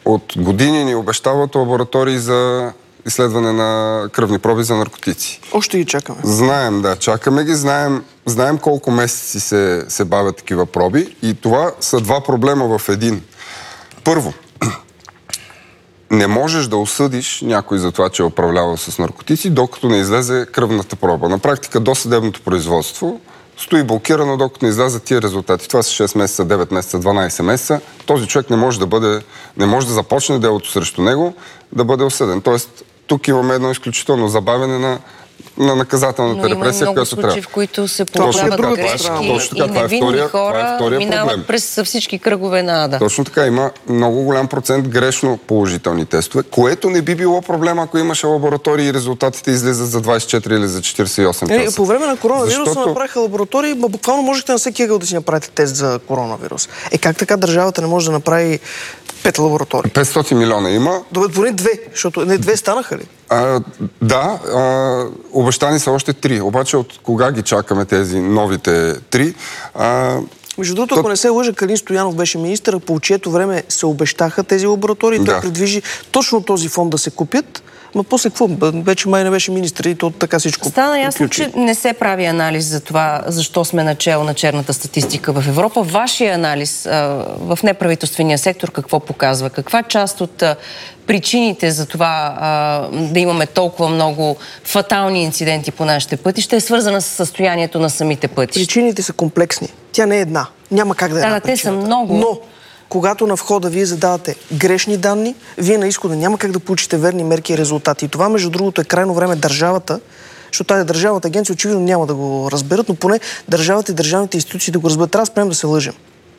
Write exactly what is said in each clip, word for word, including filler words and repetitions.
от години ни обещават лаборатории за изследване на кръвни проби за наркотици. Още ги чакаме. Знаем, да, чакаме ги, знаем, знаем колко месеци се, се бавят такива проби и това са два проблема в един. Първо, не можеш да осъдиш някой за това, че е управлявал с наркотици, докато не излезе кръвната проба. На практика досъдебното производство стои блокирано, докато не излязат тия резултати. Това са шест месеца, девет месеца, дванайсет месеца. Този човек не може да бъде, не може да започне делото срещу него, да бъде осъден. Тоест, тук имаме едно изключително забавяне на на наказателната репресия, която трябва. Но има много случаи, в които се получават грешки и невинни хора минават през всички кръгове на ада. Точно така, има много голям процент грешно положителни тестове, което не би било проблема, ако имаше лаборатории и резултатите излизат за двайсет и четири или за четирийсет и осем часа. Е, по време на коронавируса Защото... направиха лаборатории, ма буквално можете на всеки ъгъл да си направите тест за коронавирус. Е, как така държавата не може да направи пет лаборатории? петстотин милиона има. Добре, поне две, защото не две станаха ли? А, да, а, обещани са още три. Обаче от кога ги чакаме тези новите три? А, Между другото, то... ако не се лъжа, Калин Стоянов беше министър, по чието време се обещаха тези лаборатории. Да. Той предвижи точно този фонд да се купят. Ма после какво? Вече май не беше министър и то така всичко Стана ясно, че не се прави анализ за това, защо сме начало на черната статистика в Европа. Вашия анализ а, в неправителствения сектор какво показва? Каква част от а, причините за това а, да имаме толкова много фатални инциденти по нашите пътища е свързана с състоянието на самите пътища? Причините са комплексни. Тя не е една. Няма как да е да, една те са много. Но когато на входа вие задавате грешни данни, вие на изхода няма как да получите верни мерки и резултати. И това, между другото, е крайно време държавата, защото тази държавната агенция очевидно няма да го разберат, но поне държавата и държавните институции да го разберат. Трябва да спрем да се лъжем.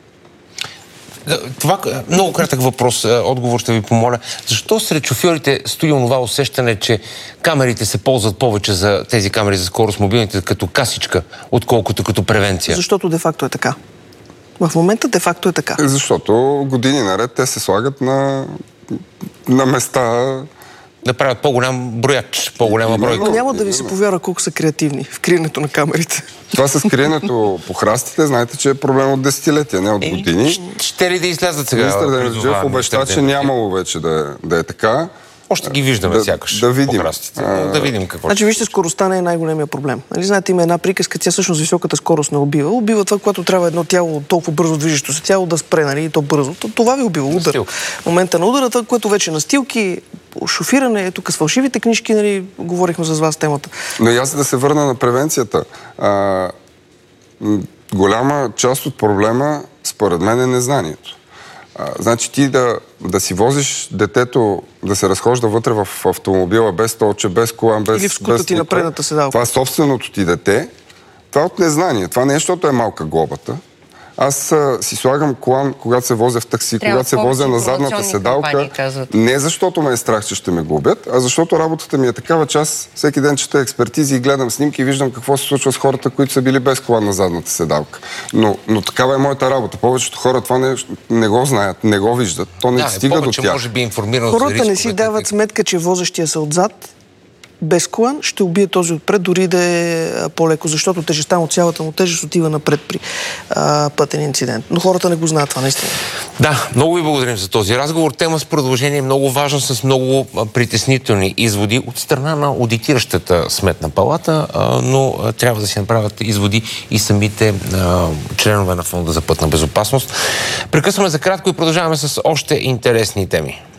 Това много кратък въпрос, отговор ще ви помоля. Защо сред шофьорите стои онова усещане, че камерите се ползват повече за тези камери за скорост мобилните като касичка, отколкото като превенция? Защото де-факто е така. В момента де-факто е така. Защото години наред те се слагат на, на места... Да правят по-голям брояч, по-голяма бройка. Но няма да ви се повярва колко са креативни в криенето на камерите. Това с криенето по храстите, знаете, че е проблем от десетилетия, не от години. Ще ли да излязат сега? Министър Демерджиев обеща, че нямало вече да, да е така. Още ги виждаме да, сякаш. Да видим. А... Да видим какво. Значи, вижте, скоростта не е най-големия проблем. Нали, знаете, има една приказка, тя всъщност високата скорост не убива. Убива това, когато трябва едно тяло, толкова бързо движещо се тяло, да спре, нали, и то бързо. Това ви убива. Удар. В момента на удара, това, което вече настилки, шофиране, тук с фалшивите книжки, нали, говорихме с вас темата. Но и аз да се върна на превенцията. А, голяма част от проблема, според мен, е незнанието. А, значи ти да, да си возиш детето, да се разхожда вътре в автомобила без столче, без колан, без... Или в скута ти на предната седалка. Това е собственото ти дете. Това е от незнание. Това не е, защото е малка глобата. Аз а, си слагам колан, когато се возя в такси, трябва когато се возя на задната седалка. Не защото ме е страх, че ще ме глобят, а защото работата ми е такава, че аз всеки ден чета експертизи и гледам снимки и виждам какво се случва с хората, които са били без колан на задната седалка. Но, но такава е моята работа. Повечето хора това не, не го знаят, не го виждат. То не да, стига до тях. Може би информирано хората за рисковете. Не си дават сметка, че возещия се отзад без колан ще убие този отпред, дори да е по-леко, защото тежестта му, цялата му тежест отива напред при а, пътен инцидент. Но хората не го знаят това, наистина. Да, много ви благодарим за този разговор. Тема с продължение е много важна, с много притеснителни изводи от страна на аудитиращата Сметна палата, но трябва да си направят изводи и самите а, членове на Фонда за пътна безопасност. Прекъсваме за кратко и продължаваме с още интересни теми.